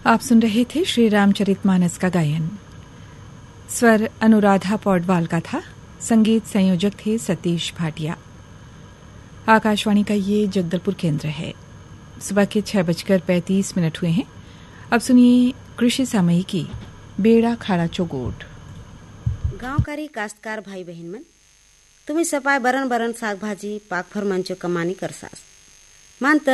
आप सुन रहे थे श्री रामचरितमानस का गायन। स्वर अनुराधा पौडवाल का था, संगीत संयोजक थे सतीश भाटिया। आकाशवाणी का ये जगदलपुर केंद्र है। सुबह के 6:35 हुए हैं। अब सुनिए कृषि सामयिकी बेड़ा खाड़ा चौगोट। गांवकारी काश्तकार भाई बहन मन, तुम्ही सपाय बरन बरन साग भाजी पाकफर मंचो कमानी करसास मान